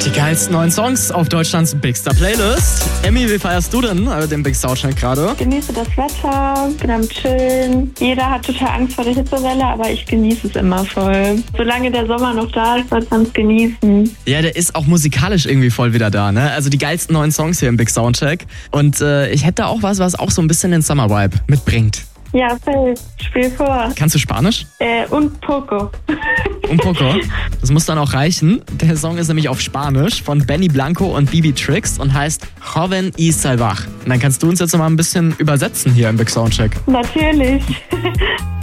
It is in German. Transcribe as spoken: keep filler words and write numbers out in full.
Die geilsten neuen Songs auf Deutschlands Big Star Playlist. Emmy, wie feierst du denn äh, den Big Soundcheck gerade? Genieße das Wetter, bin am Chillen. Jeder hat total Angst vor der Hitzewelle, aber ich genieße es immer voll. Solange der Sommer noch da ist, sollte man es genießen. Ja, der ist auch musikalisch irgendwie voll wieder da, ne? Also die geilsten neuen Songs hier im Big Soundcheck. Und äh, ich hätte auch was, was auch so ein bisschen den Summer-Vibe mitbringt. Ja, voll. Spiel vor. Kannst du Spanisch? Äh, und Poco. Un poco. Das muss dann auch reichen. Der Song ist nämlich auf Spanisch von Benny Blanco und Bibi Trix und heißt Joven y Salvaj. Und dann kannst du uns jetzt noch mal ein bisschen übersetzen hier im Big Soundcheck. Natürlich.